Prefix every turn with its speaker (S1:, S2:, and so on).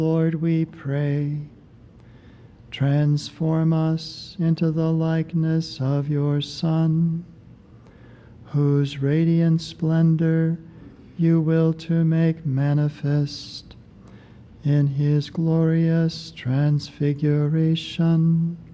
S1: Lord, we pray, transform us into the likeness of your Son, whose radiant splendor you will to make manifest in his glorious transfiguration.